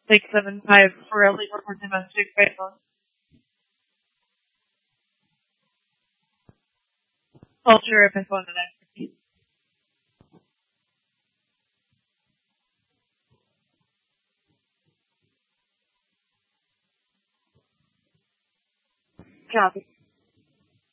675 for a legal for domestic violence. Culture of employment expertise. Copy.